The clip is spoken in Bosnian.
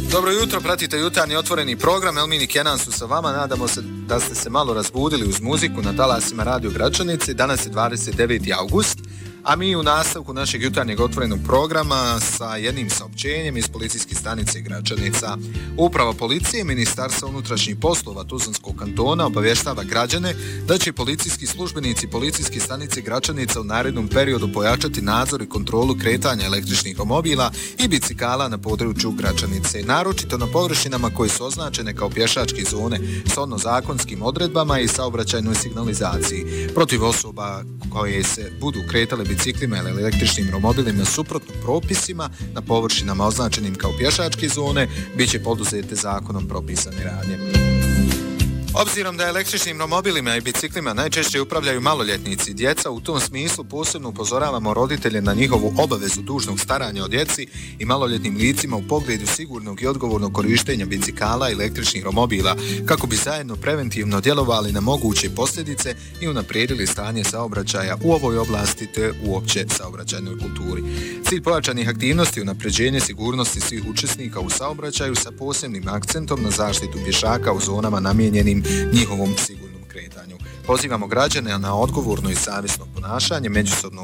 Dobro jutro, pratite jutarnji otvoreni program. Elmin i Kenan su sa vama. Nadamo se da ste se malo razbudili uz muziku na talasima Radio Gračanice. Danas je 29. august, a mi u nastavku našeg jutarnjeg otvorenog programa sa jednim saopćenjem iz policijske stanice Gračanica. Uprava policije Ministarstva unutrašnjih poslova Tuzlanskog kantona obavještava građane da će policijski službenici policijske stanice Gračanica u narednom periodu pojačati nadzor i kontrolu kretanja električnih romobila i bicikala na području Gračanice, naročito na površinama koje su označene kao pješačke zone shodno zakonskim odredbama i saobraćajnoj signalizaciji. Protiv osoba koje se budu kretale biciklima ili električnim romobilima suprotno propisima na površinama označenim kao pješačke zone bit će poduzete zakonom propisane radnje. Obzirom da električnim romobilima i biciklima najčešće upravljaju maloljetnici i djeca, u tom smislu posebno upozoravamo roditelje na njihovu obavezu dužnog staranja o djeci i maloljetnim licima u pogledu sigurnog i odgovornog korištenja bicikala i električnih romobila, kako bi zajedno preventivno djelovali na moguće posljedice i unaprijedili stanje saobraćaja u ovoj oblasti te uopće saobraćajnoj kulturi. Cilj pojačanih aktivnosti je unapređenje sigurnosti svih učesnika u saobraćaju sa posebnim akcentom na zaštitu pješaka u zonama namijenjenim njihovom sigurnom kretanju. Pozivamo građane na odgovorno i savjesno ponašanje, međusobno